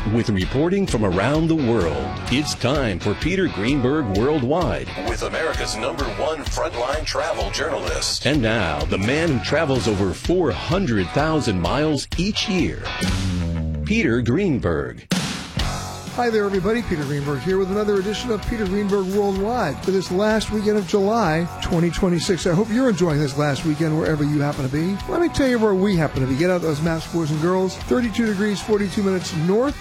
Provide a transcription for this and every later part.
With reporting from around the world, it's time for Peter Greenberg Worldwide with America's #1 frontline travel journalist. And now, the man who travels over 400,000 miles each year, Peter Greenberg. Hi there, everybody. Peter Greenberg here with another edition of Peter Greenberg Worldwide for this last weekend of July 2026. I hope you're enjoying this last weekend wherever you happen to be. Let me tell you where we happen to be. Get out those maps, boys and girls. 32 degrees, 42 minutes north.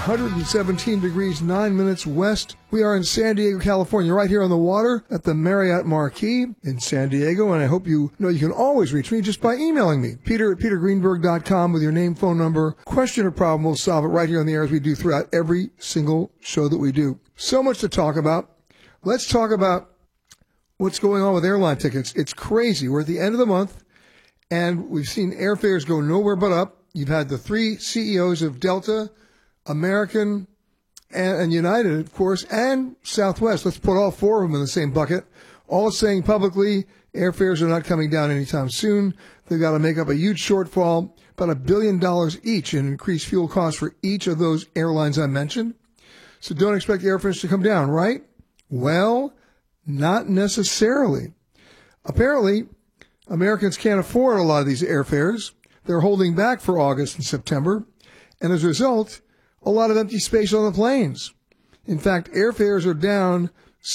117 degrees, 9 minutes west. We are in San Diego, California, right here on the water at the Marriott Marquis in San Diego. And I hope you know you can always reach me just by emailing me, peter@petergreenberg.com, with your name, phone number, question or problem. We'll solve it right here on the air as we do throughout every single show that we do. So much to talk about. Let's talk about what's going on with airline tickets. It's crazy. We're at the end of the month, and we've seen airfares go nowhere but up. You've had the three CEOs of Delta, American, and United, of course, and Southwest. Let's put all four of them in the same bucket. All saying publicly airfares are not coming down anytime soon. They've got to make up a huge shortfall, about $1 billion each in increased fuel costs for each of those airlines I mentioned. So don't expect airfares to come down, right? Well, not necessarily. Apparently, Americans can't afford a lot of these airfares. They're holding back for August and September. And as a result, a lot of empty space on the planes. In fact, airfares are down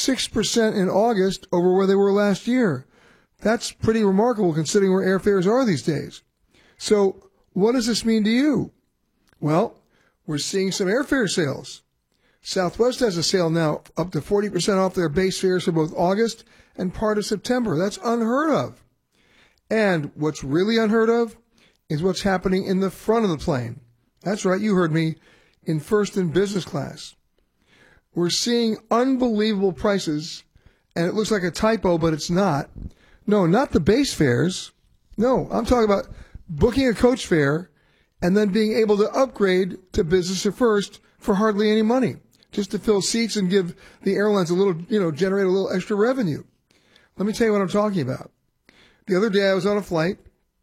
6% in August over where they were last year. That's pretty remarkable considering where airfares are these days. So what does this mean to you? Well, we're seeing some airfare sales. Southwest has a sale now up to 40% off their base fares for both August and part of September. That's unheard of. And what's really unheard of is what's happening in the front of the plane. That's right, you heard me. In first and business class. We're seeing unbelievable prices, and it looks like a typo, but it's not. No, not the base fares. No, I'm talking about booking a coach fare and then being able to upgrade to business or first for hardly any money, just to fill seats and give the airlines a little, generate a little extra revenue. Let me tell you what I'm talking about. The other day I was on a flight,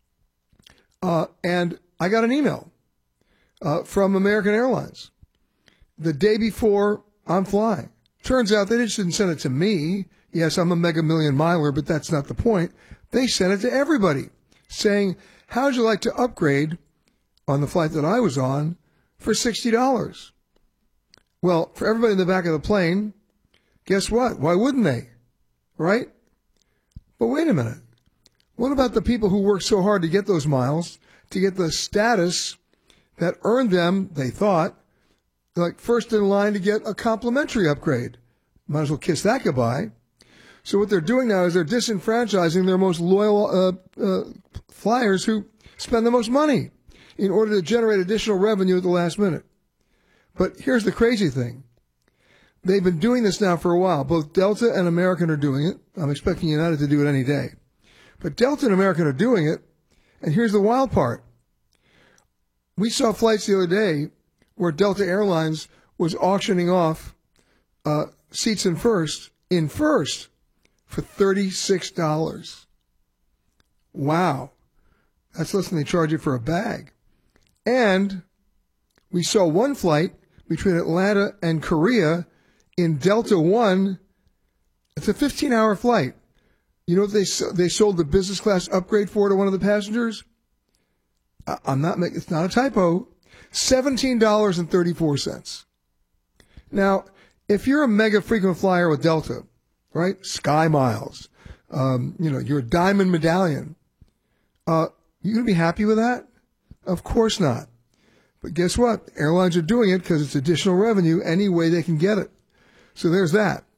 and I got an email from American Airlines the day before I'm flying. Turns out they just didn't send it to me. Yes, I'm a mega million miler, but that's not the point. They sent it to everybody saying, how would you like to upgrade on the flight that I was on for $60? Well, for everybody in the back of the plane, guess what? Why wouldn't they? Right? But wait a minute. What about the people who work so hard to get those miles, to get the status that earned them, they thought, like first in line to get a complimentary upgrade? Might as well kiss that goodbye. So what they're doing now is they're disenfranchising their most loyal flyers who spend the most money in order to generate additional revenue at the last minute. But here's the crazy thing. They've been doing this now for a while. Both Delta and American are doing it. I'm expecting United to do it any day. But Delta and American are doing it. And here's the wild part. We saw flights the other day where Delta Airlines was auctioning off seats in first for $36. Wow. That's less than they charge you for a bag. And we saw one flight between Atlanta and Korea in Delta One. It's a 15-hour flight. You know what they sold the business class upgrade for to one of the passengers? It's not a typo, $17.34. Now, if you're a mega frequent flyer with Delta, right? Sky Miles, you're a diamond medallion. You going to be happy with that? Of course not. But guess what? Airlines are doing it because it's additional revenue any way they can get it. So there's that.